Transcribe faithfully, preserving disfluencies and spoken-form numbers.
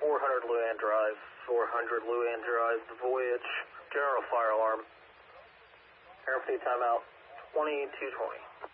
four hundred Luann Drive, four hundred Luann Drive, the Voyage, general fire alarm. Airplane timeout, twenty-two twenty.